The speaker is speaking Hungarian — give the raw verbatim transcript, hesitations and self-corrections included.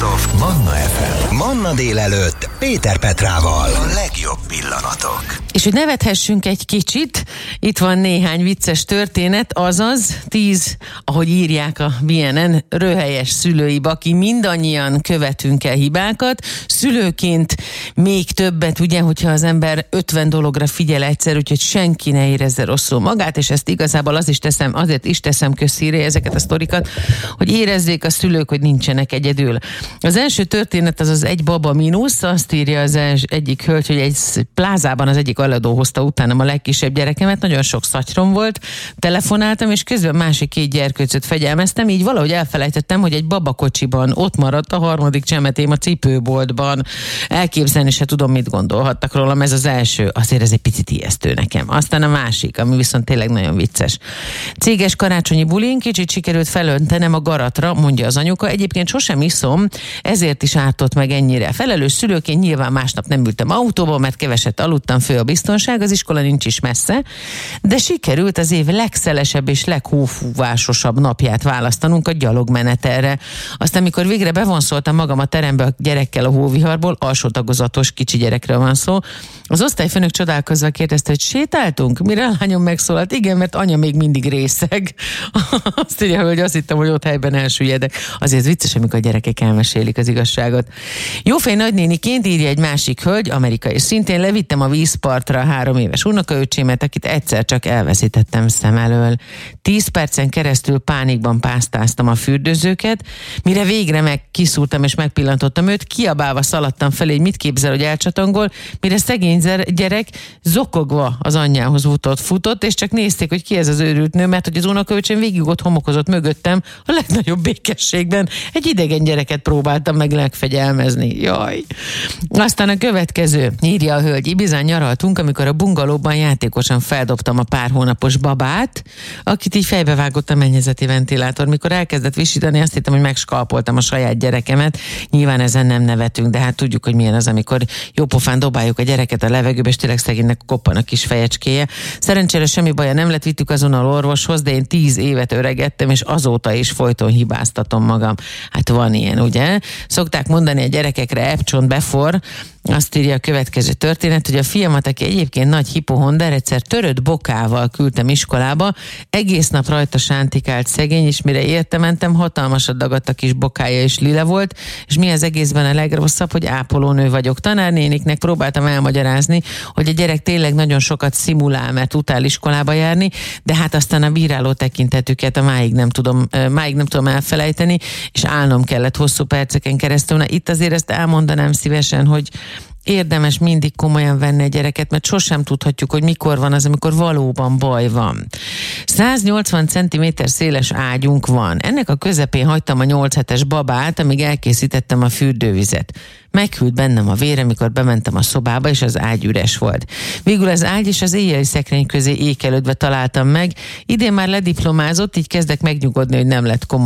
Best of Manna ef em. Manna délelőtt Péter Petrával. A legjobb pillanatok. És hogy nevethessünk egy kicsit, itt van néhány vicces történet, azaz tíz, ahogy írják a bé en en, röhelyes szülői baki, mindannyian követünk el hibákat, szülőként még többet, ugye, hogyha az ember ötven dologra figyel egyszer, úgyhogy senki ne érezze rosszul magát, és ezt igazából az is teszem, azért is teszem közszírre ezeket a sztorikat, hogy érezzék a szülők, hogy nincsenek egyedül. Az első történet az az egy baba mínusz, azt írja az egyik hölgy, hogy egy plázában az egyik aladó hozta utánam a legkisebb gyerekemet, nagyon sok szatyrom volt, telefonáltam, és közben másik két gyerkőcöt fegyelmeztem, így valahogy elfelejtettem, hogy egy babakocsiban ott maradt a harmadik csemetém a cipőboltban. Elképzelni se tudom, mit gondolhattak rólam, ez az első, azért ez egy picit ijesztő nekem. Aztán a másik, ami viszont tényleg nagyon vicces. Céges karácsonyi bulin, kicsit sikerült felöntenem a garatra, mondja az anyuka, egyébként sosem iszom, ezért is ártott meg ennyire. Felelős szülőként nyilván másnap nem ültem autóba, mert keveset aludtam, fő a biztonság, az iskola nincs is messze, de sikerült az év legszelesebb és leghófúvásosabb napját választanunk a gyalogmenetelre. Aztán, mikor végre bevonszoltam magam a terembe a gyerekkel a hóviharból, alsó tagozatos kicsi gyerekről van szó, az osztályfőnök csodálkozva kérdezte, hogy sétáltunk? Mire a lányom megszólalt? Igen, mert anya még mindig részeg. Azt írja, hogy azt hittem, hogy ott helyben elsüllyedek. Azért vicces, amikor a gyerekek elmesélik az igazságot. Jófej nagynéniként, írja egy másik hölgy, amerikai, és szintén levittem a vízpartra a három éves unokaöcsémet, akit egyszer csak elveszítettem szem elől. Tíz percen keresztül pánikban pásztáztam a fürdőzőket, mire végre meg kiszúrtam és megpillantottam őt, kiabálva szaladtam felé, hogy mit képzel, hogy elcsatongol, mire szegény gyerek zokogva az anyjához futott, futott, és csak nézték, hogy ki ez az őrült nő, mert hogy az unokaöcsém végig ott homokozott mögöttem a legnagyobb békességben. Egy idegen gyereket próbáltam meg megfegyelmezni. Jaj! Aztán a következő, írja a hölgy, Ibizán nyaraltunk, amikor a bungalóban játékosan feldobtam a pár hónapos babát, akit így fejbevágott a mennyezeti ventilátor. Mikor elkezdett visítani, azt hittem, hogy megskalpoltam a saját gyerekemet. Nyilván ezen nem nevetünk, de hát tudjuk, hogy milyen az, amikor jópofán dobáljuk a gyereket a levegőbe, és tényleg szegénynek koppan a kis fejecskéje. Szerencsére semmi baja nem lett, vittük azonnal orvoshoz, de én tíz évet öregettem, és azóta is folyton hibáztatom magam. Hát van ilyen, ugye? Szokták mondani a gyerekekre, epcsont befor. Azt írja a következő történet, hogy a fiamat, aki egyébként nagy hipohonder, egyszer törött bokával küldtem iskolába, egész nap rajta sántikált szegény, és mire érte mentem, hatalmasat dagadt a kis bokája, és lila volt, és mi az egészben a legrosszabb, hogy ápolónő vagyok. Tanárnéniknek próbáltam elmagyarázni, hogy a gyerek tényleg nagyon sokat szimulál, mert utál iskolába járni, de hát aztán a bíráló tekintetüket a máig nem tudom, máig nem tudom elfelejteni, és állnom kellett hosszú perceken keresztül. Na, itt azért ezt elmondanám szívesen, hogy érdemes mindig komolyan venni a gyereket, mert sosem tudhatjuk, hogy mikor van az, amikor valóban baj van. száznyolcvan centiméter széles ágyunk van. Ennek a közepén hagytam a nyolc hetes babát, amíg elkészítettem a fürdővizet. Meghűlt bennem a vére, mikor bementem a szobába, és az ágy üres volt. Végül az ágy és az éjjeli szekrény közé ékelődve találtam meg. Idén már lediplomázott, így kezdek megnyugodni, hogy nem lett komoly